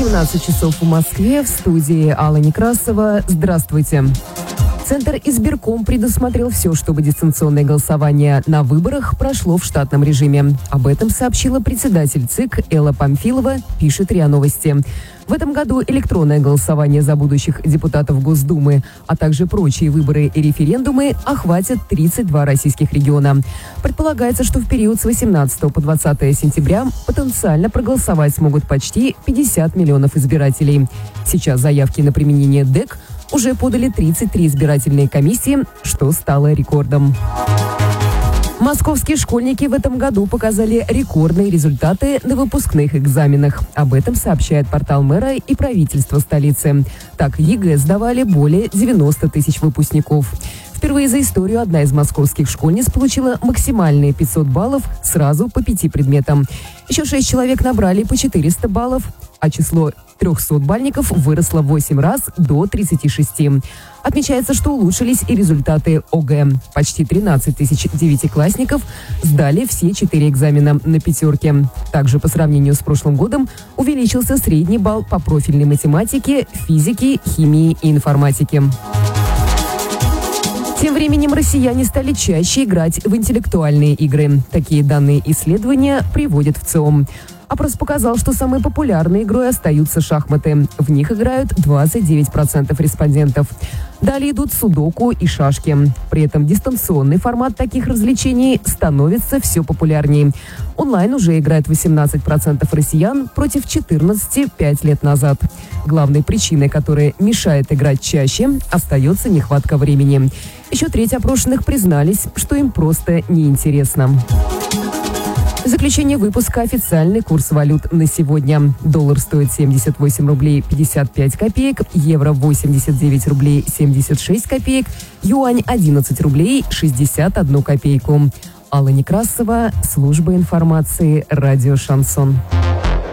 17 часов в Москве, в студии Алла Некрасова. Здравствуйте. Центр избирком предусмотрел все, чтобы дистанционное голосование на выборах прошло в штатном режиме. Об этом сообщила председатель ЦИК Элла Памфилова, пишет РИА Новости. В этом году электронное голосование за будущих депутатов Госдумы, а также прочие выборы и референдумы охватят 32 российских региона. Предполагается, что в период с 18 по 20 сентября потенциально проголосовать смогут почти 50 миллионов избирателей. Сейчас заявки на применение ДЭК уже подали 33 избирательные комиссии, что стало рекордом. Московские школьники в этом году показали рекордные результаты на выпускных экзаменах. Об этом сообщает портал мэра и правительства столицы. Так, ЕГЭ сдавали более 90 тысяч выпускников. Впервые за историю одна из московских школьниц получила максимальные 500 баллов сразу по 5 предметам. Еще 6 человек набрали по 400 баллов, а число 300-бальников выросло в 8 раз до 36. Отмечается, что улучшились и результаты ОГЭ. Почти 13 тысяч девятиклассников сдали все 4 экзамена на пятерке. Также по сравнению с прошлым годом увеличился средний балл по профильной математике, физике, химии и информатике. Тем временем россияне стали чаще играть в интеллектуальные игры. Такие данные исследования приводят в ЦИОМ. Опрос показал, что самой популярной игрой остаются шахматы. В них играют 29% респондентов. Далее идут судоку и шашки. При этом дистанционный формат таких развлечений становится все популярнее. Онлайн уже играет 18% россиян против 14% 5 лет назад. Главной причиной, которая мешает играть чаще, остается нехватка времени. Еще треть опрошенных признались, что им просто неинтересно. Заключение выпуска. Официальный курс валют на сегодня. Доллар стоит 78 рублей 55 копеек, евро 89 рублей 76 копеек, юань 11 рублей 61 копейку. Алла Некрасова, служба информации, радио «Шансон».